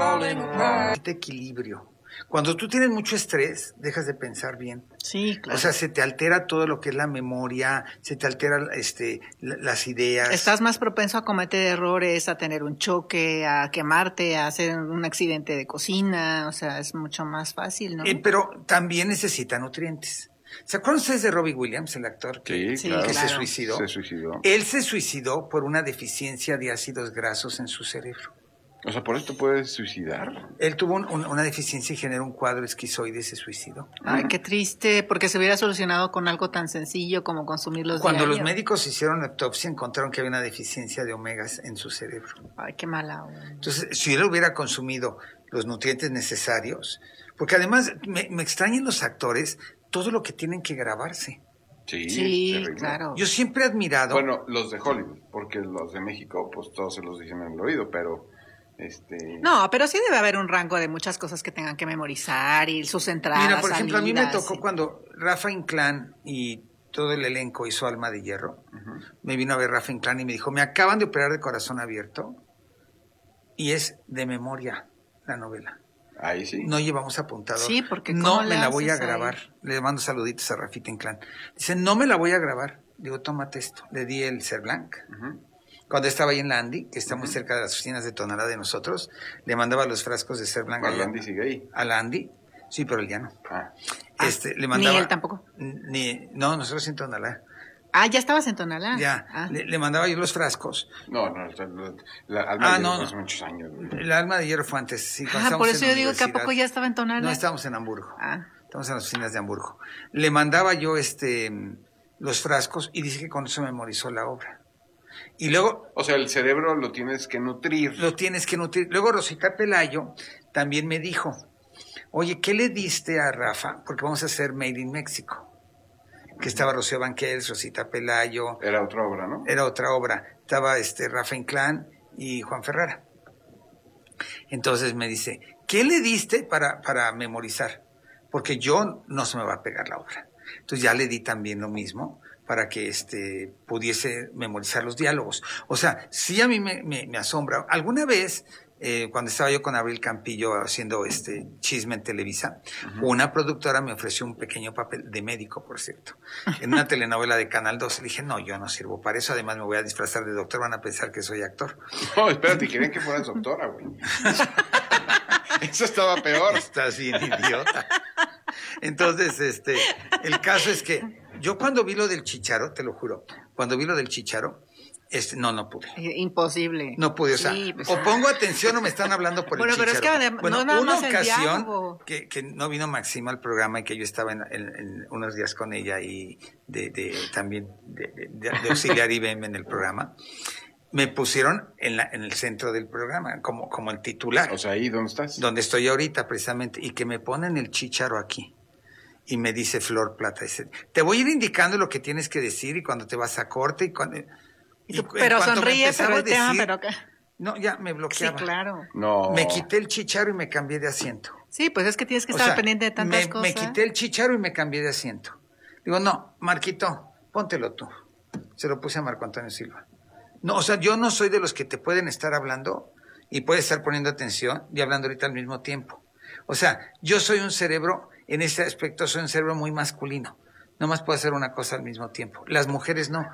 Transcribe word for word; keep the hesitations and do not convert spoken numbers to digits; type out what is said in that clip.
falling apart. Este equilibrio. Cuando tú tienes mucho estrés, dejas de pensar bien. Sí, claro. O sea, se te altera todo lo que es la memoria, se te altera este, la- las ideas. Estás más propenso a cometer errores, a tener un choque, a quemarte, a hacer un accidente de cocina. O sea, es mucho más fácil, ¿no? Eh, pero también necesita nutrientes. ¿Se acuerdan ustedes de Robbie Williams, el actor que, Sí, Sí, claro. que se claro. suicidó? Se suicidó. Él se suicidó por una deficiencia de ácidos grasos en su cerebro. O sea, ¿por esto puedes suicidar? Él tuvo un- un- una deficiencia y generó un cuadro esquizoide y se suicidó. Ay, qué triste, porque se hubiera solucionado con algo tan sencillo como consumir los Cuando los diarios. médicos hicieron la autopsia encontraron que había una deficiencia de omegas en su cerebro. Ay, qué mala onda. Entonces, si él hubiera consumido los nutrientes necesarios, porque además me, me extrañan los actores todo lo que tienen que grabarse. Sí, Sí, terrible. claro. Yo siempre he admirado... Bueno, los de Hollywood, porque los de México, pues todos se los dicen en el oído, pero este... No, pero sí debe haber un rango de muchas cosas que tengan que memorizar y sus entradas, Mira, por ejemplo, a mí me salidas, tocó y- cuando Rafa Inclán y todo el elenco hizo Alma de Hierro. Ujú. Me vino a ver Rafa Inclán y me dijo, me acaban de operar de corazón abierto y es de memoria la novela. Ahí sí. No llevamos apuntador. Sí, porque no ¿cómo me le la voy a haces ahí? grabar. Le mando saluditos a Rafita Inclán. Dice, no me la voy a grabar. Digo, tómate esto. Le di el Cerblanc. Ujú. Cuando estaba ahí en la Andy, que está muy cerca de las oficinas de Tonalá de nosotros, le mandaba los frascos de Cerblanc Bueno, allá Andy sigue ahí. a la Andy. Sí, pero él ya no. Ah. Ah, Este, le mandaba, ni él tampoco. Ni, no, nosotros en Tonalá. Ah, ya estabas en Tonalá. Ya, Ah. le, le mandaba yo los frascos. No, no, la, la, la Ah, Alma de no, Hierro no. hace muchos años. güey. El alma de hierro fue antes. Sí, cuando Ah, estábamos por en eso la yo digo que a universidad. poco ya estaba en Tonalá. No, estábamos en Hamburgo. Ah. Estamos en las oficinas de Hamburgo. Le mandaba yo este los frascos y dice que con eso memorizó la obra. Y luego O sea, el cerebro lo tienes que nutrir. lo tienes que nutrir. Luego Rosita Pelayo también me dijo, oye, ¿qué le diste a Rafa? Porque vamos a hacer Made in México. Que estaba Rocío Banquels, Rosita Pelayo, Era otra obra, ¿no? era otra obra. Estaba este Rafa Inclán y Juan Ferrara. Entonces me dice, ¿qué le diste para, para memorizar? Porque yo no se me va a pegar la obra. Entonces ya le di también lo mismo para que este pudiese memorizar los diálogos. O sea, sí a mí me, me, me asombra. Alguna vez, eh, cuando estaba yo con Abril Campillo haciendo este Chisme en Televisa, uh-huh. una productora me ofreció un pequeño papel de médico, por cierto, en una telenovela de Canal dos. Le dije, no, yo no sirvo para eso, además me voy a disfrazar de doctor, van a pensar que soy actor. No, espérate, querían que fueras doctora, güey. Eso estaba peor. Estás bien idiota. Entonces, este, el caso es que yo cuando vi lo del Chícharo, te lo juro, cuando vi lo del Chícharo, este, no, no pude. Imposible. No pude, o sea, Sí, pues, o pongo atención o me están hablando por bueno, el pero es Chícharo. que adem- Bueno, no nada una más el ocasión diálogo. que, que no vino Maxima al programa y que yo estaba en, en- en unos días con ella y de, de también de, de, de auxiliar I B M en el programa, me pusieron en, la, en el centro del programa, como, como el titular. O sea, ¿ahí dónde estás? Donde estoy ahorita precisamente, y que me ponen el Chícharo aquí. Y me dice Flor Plata, dice, te voy a ir indicando lo que tienes que decir y cuando te vas a corte y cuando... Y y tú, en pero cuanto me sonríe, empezaba pero a el tema, decir- pero acá. No, ya me Sí, bloqueaba. claro. No. Me quité el Chícharo y me cambié de asiento. Sí, pues es que tienes que O estar sea, pendiente de tantas me, cosas. me quité el Chícharo y me cambié de asiento. Digo, no, Marquito, póntelo tú. Se lo puse a Marco Antonio Silva. No, o sea, yo no soy de los que te pueden estar hablando y puedes estar poniendo atención y hablando ahorita al mismo tiempo. O sea, yo soy un cerebro, en ese aspecto soy un cerebro muy masculino. Nomás puedo hacer una cosa al mismo tiempo. Las mujeres no.